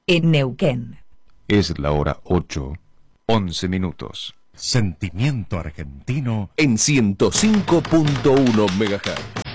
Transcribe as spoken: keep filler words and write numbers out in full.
en Neuquén. Es la hora ocho, once minutos. Sentimiento argentino en ciento cinco punto uno megahertz.